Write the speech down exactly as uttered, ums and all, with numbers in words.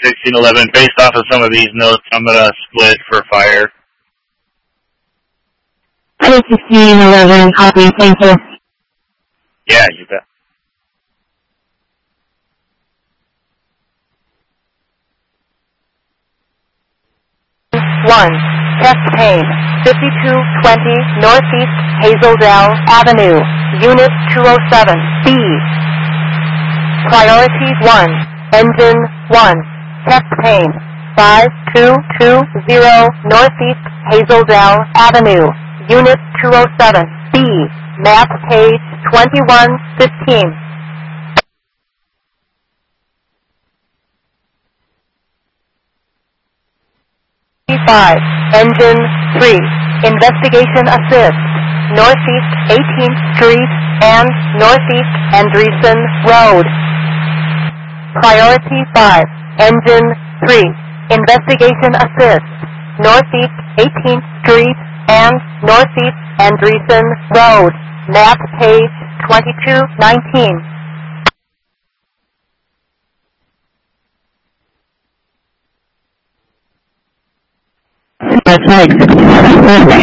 sixteen eleven. Based off of some of these notes, I'm going to split for fire. Item sixteen eleven, copy, thank you. Yeah, you bet. one. Chest pain, fifty-two twenty Northeast Hazeldale Avenue, Unit two oh seven, B. Priority one. Engine one. Chest pain, five two two zero Northeast Hazeldale Avenue, Unit two oh seven, B. Map page twenty-one fifteen. five. Engine three. Investigation assist. Northeast eighteenth Street and Northeast Andreessen Road. Priority five. Engine three. Investigation assist. Northeast eighteenth Street and Northeast Andreessen Road. Map page twenty-two nineteen. That's right.